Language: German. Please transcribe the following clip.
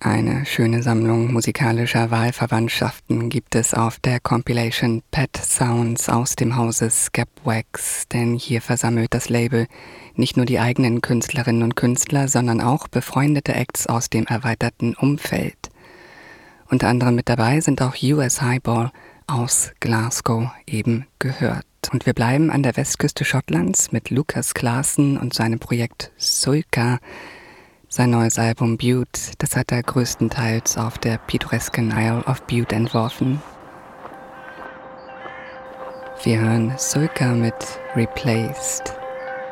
Eine schöne Sammlung musikalischer Wahlverwandtschaften gibt es auf der Compilation Pet Sounds aus dem Hause Skepwax, denn hier versammelt das Label nicht nur die eigenen Künstlerinnen und Künstler, sondern auch befreundete Acts aus dem erweiterten Umfeld. Unter anderem mit dabei sind auch US Highball aus Glasgow eben gehört. Und wir bleiben an der Westküste Schottlands mit Lucas Claassen und seinem Projekt Soilka. Sein neues Album Bute, das hat er größtenteils auf der pittoresken Isle of Bute entworfen. Wir hören Soilka mit Replaced.